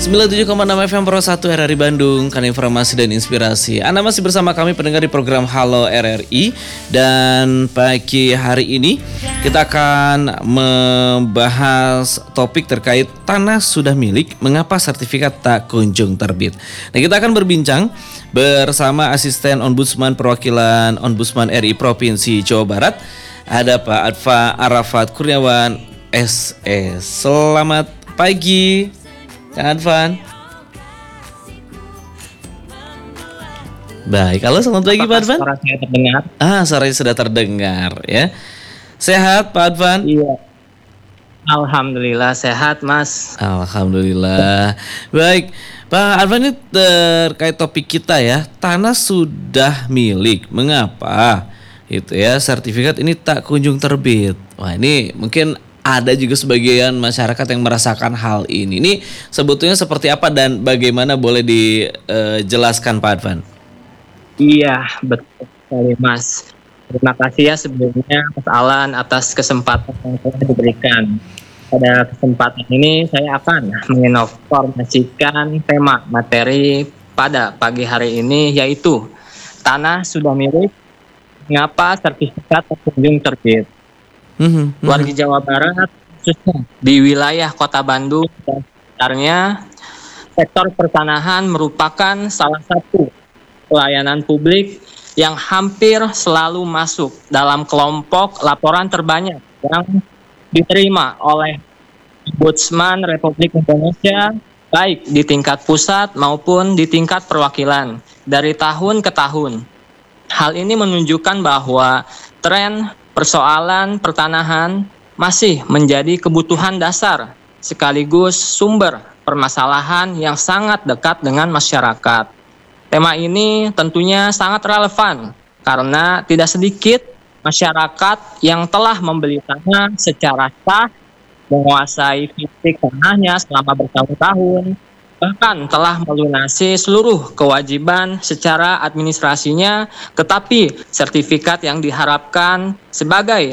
97,6 FM Pro 1 RRI Bandung, kan informasi dan inspirasi. Anda masih bersama kami pendengar di program Halo RRI. Dan pagi hari ini kita akan membahas topik terkait tanah sudah milik, mengapa sertifikat tak kunjung terbit. Nah, kita akan berbincang bersama Asisten Ombudsman Perwakilan Ombudsman RI Provinsi Jawa Barat. Ada Pak Adva Arafat Kurniawan SS. Selamat pagi Kang Advan. Baik, halo, selamat pagi Pak Advan. Suara saya terdengar? Suaranya sudah terdengar ya. Sehat Pak Advan? Iya. Alhamdulillah sehat Mas. Alhamdulillah. Baik, Pak Advan, ini terkait topik kita ya. Tanah sudah milik, mengapa? Itu ya, sertifikat ini tak kunjung terbit. Wah, ini mungkin ada juga sebagian masyarakat yang merasakan hal ini. Ini sebetulnya seperti apa dan bagaimana, boleh dijelaskan Pak Advan? Iya, betul sekali Mas. Terima kasih ya sebelumnya Mas Alan atas kesempatan yang telah diberikan. Pada kesempatan ini saya akan menginformasikan tema materi pada pagi hari ini, yaitu tanah sudah milik, mengapa sertifikat tak kunjung terbit. Warga Jawa Barat, khususnya di wilayah Kota Bandung dan sekitarnya, sektor pertanahan merupakan salah satu pelayanan publik yang hampir selalu masuk dalam kelompok laporan terbanyak yang diterima oleh Ombudsman Republik Indonesia, baik di tingkat pusat maupun di tingkat perwakilan dari tahun ke tahun. Hal ini menunjukkan bahwa tren persoalan pertanahan masih menjadi kebutuhan dasar sekaligus sumber permasalahan yang sangat dekat dengan masyarakat. Tema ini tentunya sangat relevan karena tidak sedikit masyarakat yang telah membeli tanah secara sah, menguasai fisik tanahnya selama bertahun-tahun, bahkan telah melunasi seluruh kewajiban secara administrasinya, tetapi sertifikat yang diharapkan sebagai